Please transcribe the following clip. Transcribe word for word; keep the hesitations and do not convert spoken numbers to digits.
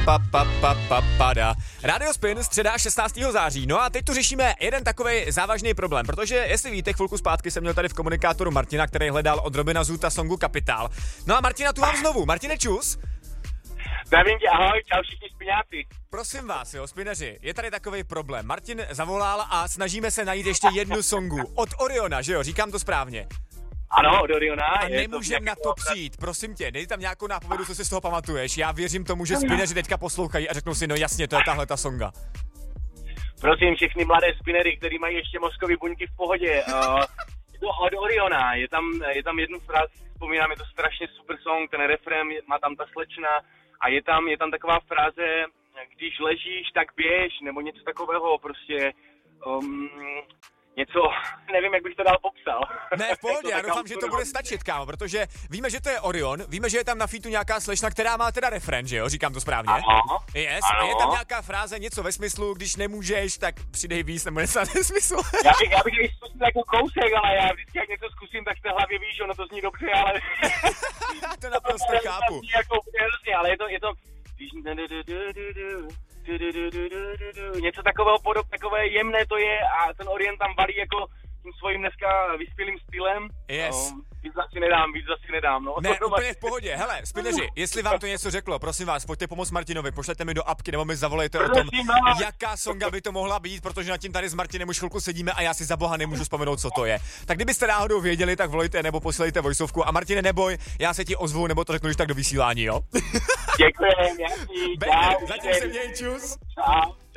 pa, pa, pa, pa, pada. Radio Spin, středa šestnáctého září. No a teď tu řešíme jeden takový závažný problém, protože jestli víte, chvilku zpátky jsem měl tady v komunikátoru Martina, který hledal od Robina Zuta songu Kapitál. No a Martina tu mám znovu. Martine, čus. Zdravím tě, ahoj, čau všichni spiňáci. Prosím vás, jo, spineři, je tady takový problém. Martin zavolal a snažíme se najít ještě jednu songu od Oriona, že jo, říkám to správně. Ano, od Oriona. A nemůžem na to přijít, prosím tě, dej tam nějakou nápovědu, co si z toho pamatuješ. Já věřím tomu, že spineři teďka poslouchají a řeknou si, no jasně, to je tahle ta songa. Prosím všechny mladé spinery, který mají ještě mozkový buňky v pohodě. Uh, je to od Oriona, je tam, je tam jednu frázi, vzpomínám, je to strašně super song, ten refrém, má tam ta slečna a je tam, je tam taková fráze, když ležíš, tak běž, nebo něco takového, prostě um, něco, nevím, jak bych to dál popsal. Ne, v pohodě, já doufám, že to bude stačit, kámo, protože víme, že to je Orion, víme, že je tam na featu nějaká slečna, která má teda refrén, že jo, říkám to správně? Ano. Yes, ano. A je tam nějaká fráze, něco ve smyslu, když nemůžeš, tak přidej víc, nebo něco ve smyslu. Já bych, já bych zkusil jako kousek, ale já vždycky, jak něco zkusím, tak v té hlavě víš, ono to zní dobře, ale... to naprosto chápu. To zní jako hrozně, ale je to, je to... Něco takového podob, takové jemné to je a ten Orient tam valí jako tím svým dneska vyspělým stylem. Yes. No, víc asi nedám, víc asi nedám, no. Ne, úplně v pohodě. Hele, spineři, jestli vám to něco řeklo, prosím vás, pojďte pomoct Martinovi, pošlete mi do apky nebo mi zavolejte o tom, jaká songa by to mohla být, protože nad tím tady s Martinem už chvilku sedíme a já si za boha nemůžu vzpomenout, co to je. Tak kdybyste náhodou věděli, tak volejte nebo posílejte voiceovku a Martine, neboj, já se ti ozvu nebo to řeknu už tak do vysílání, jo? Děkujem, jasný, čau. Zatím se měj, čus. Čau.